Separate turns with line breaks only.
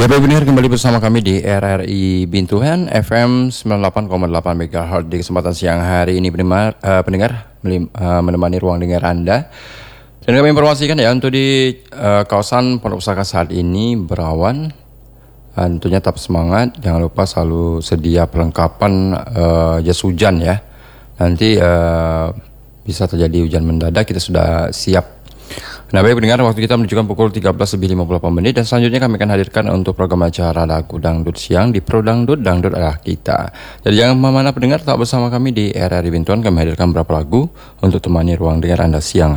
Ya baik pendengar, kembali bersama kami di RRI Bintuhan FM 98,8 MHz di kesempatan siang hari ini menemani ruang dengar Anda. Dan kami informasikan ya untuk di kawasan Pondok Pusaka saat ini berawan. Tentunya tetap semangat, jangan lupa selalu sedia perlengkapan jas hujan ya. Nanti bisa terjadi hujan mendadak, kita sudah siap. Nah baik pendengar, waktu kita menunjukkan pukul 13.58 dan selanjutnya kami akan hadirkan untuk program acara lagu dangdut siang di Pro Dangdut, Dangdut adalah kita. Jadi jangan kemana-mana pendengar, tetap bersama kami di RRI Bintuan. Kami hadirkan beberapa lagu untuk temani ruang dengar Anda siang.